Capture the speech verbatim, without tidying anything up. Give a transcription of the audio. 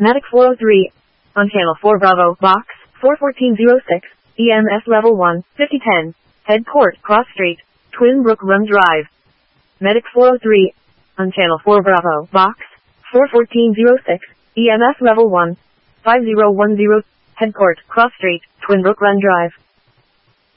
Medic four oh three. On channel four Bravo, box, four fourteen oh six, E M S level one, fifty ten. Head court, cross street, Twin Brook Run Drive. Medic four oh three. On channel four Bravo, box, four fourteen oh six, E M S level one, five oh one oh. Head court, cross street, Twin Brook Run Drive.